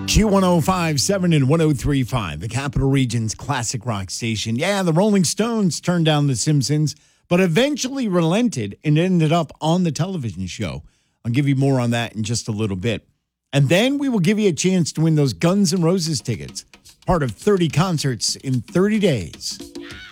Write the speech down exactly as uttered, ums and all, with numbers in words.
Q one oh five seven and one oh three five, the Capital Region's classic rock station. Yeah, the Rolling Stones turned down The Simpsons, but eventually relented and ended up on the television show. I'll give you more on that in just a little bit. And then we will give you a chance to win those Guns N' Roses tickets, part of thirty concerts in thirty days.